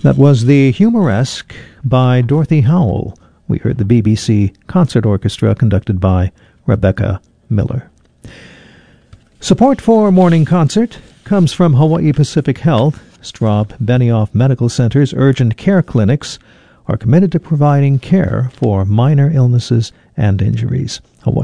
That was The Humoresque by Dorothy Howell. We heard the BBC Concert Orchestra conducted by Rebecca Miller. Support for Morning Concert comes from Hawaii Pacific Health. Straub Benioff Medical Center's urgent care clinics are committed to providing care for minor illnesses and injuries.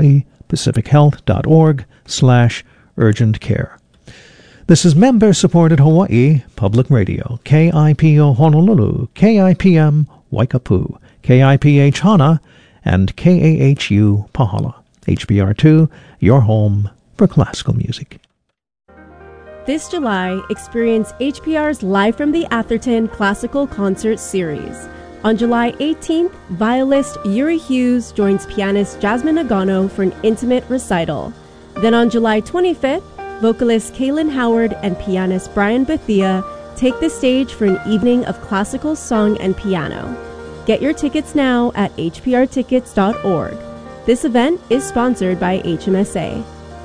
hawaiipacifichealth.org/urgent care. This is member-supported Hawaii Public Radio, KIPO Honolulu, KIPM Waikapu, KIPH Hana, and KAHU Pahala. HBR2, your home for classical music. This July, experience HPR's Live from the Atherton Classical Concert Series. On July 18th, violist Yuri Hughes joins pianist Jasmine Nagano for an intimate recital. Then on July 25th, vocalist Kaylin Howard and pianist Brian Bethia take the stage for an evening of classical song and piano. Get your tickets now at hprtickets.org. This event is sponsored by HMSA.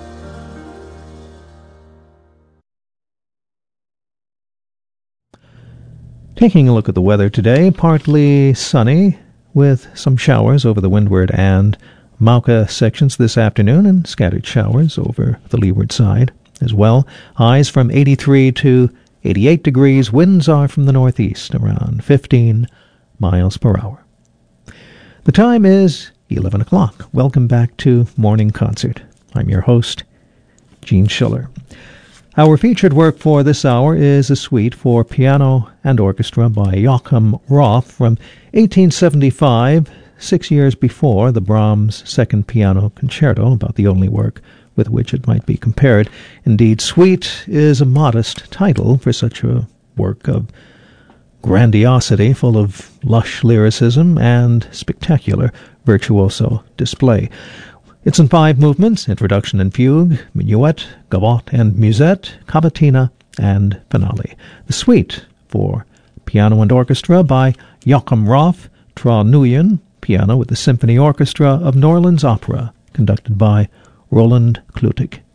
Taking a look at the weather today, partly sunny with some showers over the windward and Mauka sections this afternoon and scattered showers over the leeward side as well. Highs from 83 to 88 degrees. Winds are from the northeast, around 15 miles per hour. The time is 11 o'clock. Welcome back to Morning Concert. I'm your host, Gene Schiller. Our featured work for this hour is a suite for piano and orchestra by Joachim Roth from 1875, 6 years before the Brahms Second Piano Concerto, about the only work with which it might be compared. Indeed, suite is a modest title for such a work of grandiosity, full of lush lyricism and spectacular virtuoso display. It's in 5 movements: introduction and fugue, minuet, gavotte and musette, cavatina, and finale. The suite for piano and orchestra by Joachim Roth, Tra Nguyen, piano with the Symphony Orchestra of New Orleans Opera, conducted by Roland Klutig.